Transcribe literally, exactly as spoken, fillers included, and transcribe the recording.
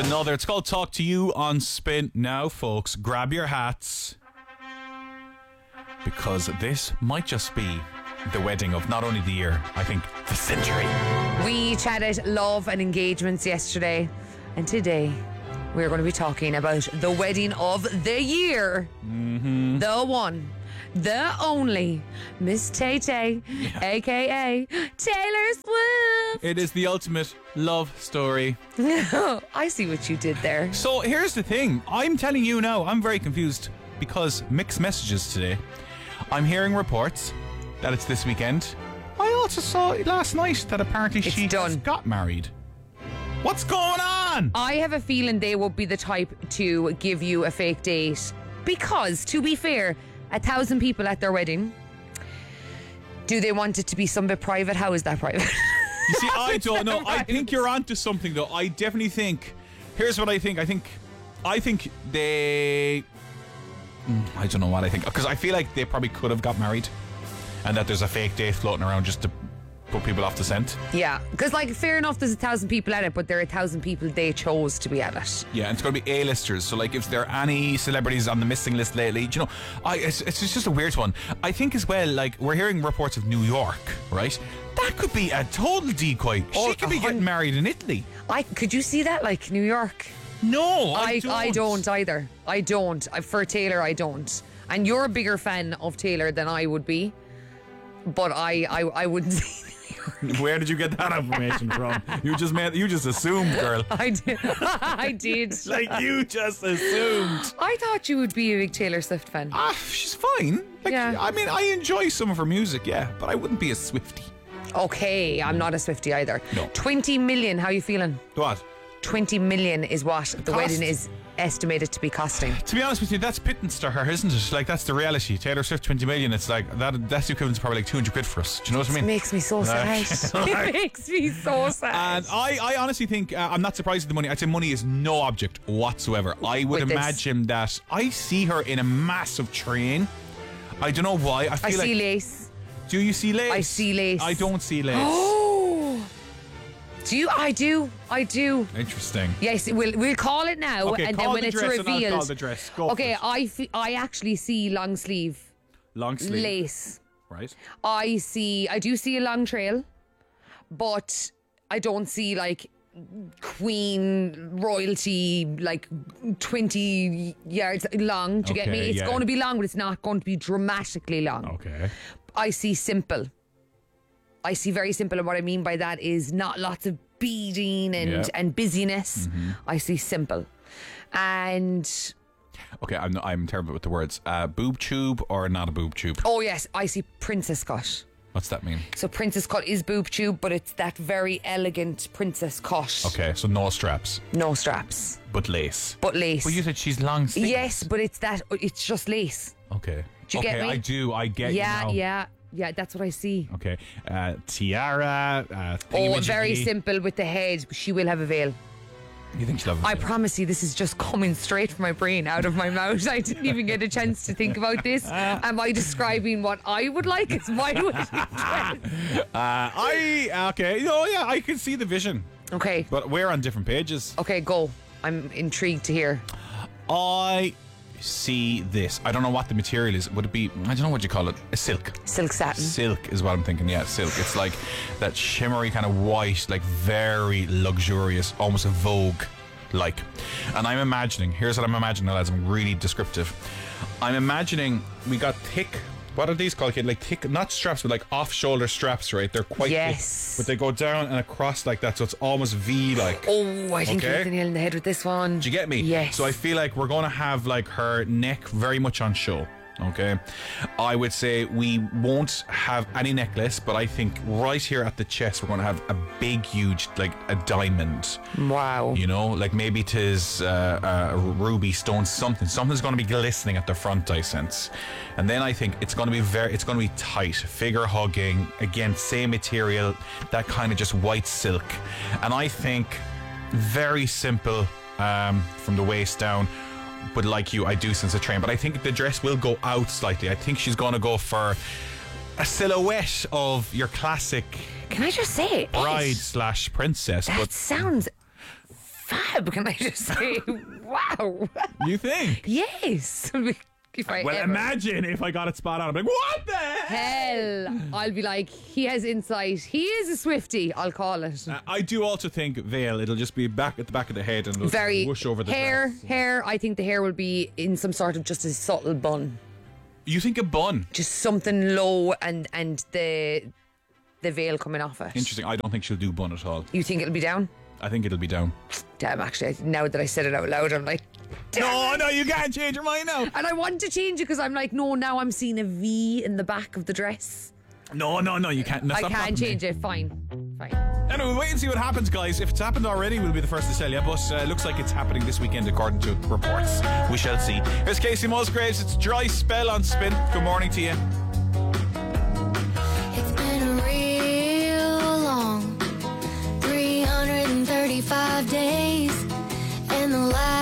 another. It's called Talk to You on Spin. Now, folks, grab your hats, because this might just be the wedding of not only the year, I think the century. We chatted love and engagements yesterday, and today we're going to be talking about the wedding of the year. Mm-hmm. The one, the only, Miss Tay Tay, Yeah. aka Taylor Swift. It is the ultimate love story. I see what you did there. So here's the thing. I'm telling you now, I'm very confused because mixed messages today. I'm hearing reports that it's this weekend. I also saw last night that apparently It's she done. has got married. What's going on? I have a feeling they will be the type to give you a fake date because, to be fair, a thousand people at their wedding. Do they want it to be some bit private? How is that private? You see, I don't know. I think you're onto something, though. I definitely think. Here's what I think. I think. I think they. Mm, I don't know what I think, because I feel like they probably could have got married, and that there's a fake date floating around just to put people off the scent. Yeah, because like fair enough, there's a thousand people at it, but there are a thousand people they chose to be at it. Yeah, and it's going to be A-listers. So, like, if there are any celebrities on the missing list lately, you know, I it's, it's just a weird one. I think as well, like, we're hearing reports of New York, right? That could be a total decoy. Oh, she could be a hun- getting married in Italy. I could you see that like New York? No, I, I don't. I don't either. I don't. I, for Taylor, I don't. And you're a bigger fan of Taylor than I would be, but I I, I wouldn't see. Where did you get that information from? You just made, you just assumed, girl. I did. I did. Like, you just assumed. I thought you would be a big Taylor Swift fan. Ah, she's fine. Like, Yeah. I mean, I enjoy some of her music, yeah, but I wouldn't be a Swiftie. Okay, I'm not a Swiftie either. No. twenty million, how you feeling? What? twenty million is what the Cost. wedding is estimated to be costing. To be honest with you, that's pittance to her, isn't it? Like, that's the reality. Taylor Swift, twenty million. It's like that. That's the equivalent to probably like two hundred quid for us. Do you know what I It mean? makes me so Like- sad. It makes me so sad. And I, I honestly think uh, I'm not surprised at the money. I'd say money is no object whatsoever. I would With this. imagine that I see her in a massive train. I don't know why. I I feel see like. lace. Do you see lace? I see lace. I don't see lace. Oh, do you? I do. I do. Interesting. Yes, we'll we'll call it now, Okay, and call then when the it's dress and I'll revealed. call the dress. Go okay, for it. I fe- I actually see long sleeve Long sleeve. lace. Right. I see. I do see a long trail, but I don't see like queen royalty like twenty yards long. Do you get Okay, me? It's yeah. going to be long, but it's not going to be dramatically long. Okay. I see simple. I see very simple, and what I mean by that is not lots of beading and Yeah. and busyness. Mm-hmm. I see simple, and Okay, I'm I'm terrible with the words. Uh, boob tube or not a boob tube? oh yes, I see princess cut. What's that mean? So princess cut is boob tube, but it's that very elegant princess cut. Okay, so no straps, No straps, but lace. but lace. But you said she's long sleeves. Yes, but it's that. It's just lace. Okay. Do you okay, get me? I do. I get Yeah, you now. yeah, yeah. That's what I see. Okay. Uh, tiara. Uh, Oh, very thingamajiggy. simple with the head. She will have a veil. You think she'll have a I veil? promise you, this is just coming straight from my brain, out of my mouth. I didn't even get a chance to think about this. Am I describing what I would like as my wedding dress? Uh, I okay. Oh yeah, I can see the vision, Okay, but we're on different pages. okay, go. I'm intrigued to hear. I see this. I don't know what the material is. Would it be? I don't know what you call it. A silk. Silk satin. Silk is what I'm thinking. Yeah, silk. It's like that shimmery kind of white, like very luxurious, almost a Vogue like. And I'm imagining. Here's what I'm imagining, lads. I'm really descriptive. I'm imagining we got thick. What are these called, kid? Like thick, not straps, but like off-shoulder straps, right? They're quite Yes. thick, but they go down and across like that, so it's almost V-like. Oh, I think Okay. you hit the nail in the head with this one. Do you get me? Yes. So I feel like we're going to have like her neck very much on show. Okay. I would say we won't have any necklace, but I think right here at the chest we're going to have a big, huge, like a diamond. Wow. You know, like maybe it is uh, a ruby stone, something. Something's going to be glistening at the front, I sense. And then I think it's going to be very, it's going to be tight, figure hugging. Again, same material, that kind of just white silk. And I think very simple um, from the waist down. But like you, I do sense a train. But I think the dress will go out slightly. I think she's going to go for a silhouette of your classic Can I just say, bride Ed, slash princess. that But sounds fab, can I just say? Wow. You think? Yes. If I Well, ever. imagine if I got it spot on. I'm like, what the hell? Hell, I'll be like, he has insight. He is a Swiftie, I'll call it. Uh, I do also think veil. It'll just be back at the back of the head and it'll Very whoosh over the hair, dress. hair. I think the hair will be in some sort of just a subtle bun, You think a bun? just something low, and and the the veil coming off it. Interesting. I don't think she'll do bun at all. You think it'll be down? I think it'll be down. Damn, actually, I- now that I said it out loud, I'm like, damn. No, no, you can't change your mind now. And I want to change it because I'm like, no, now I'm seeing a V in the back of the dress. No, no, no, you can't. No, I stop can't talking to me. change it. Fine, fine. Anyway, wait and see what happens, guys. If it's happened already, we'll be the first to tell you. But uh, looks like it's happening this weekend, according to reports. We shall see. Here's Casey Musgraves. It's Dry Spell on Spin. Good morning to you. It's been a real long three hundred thirty-five days, and the last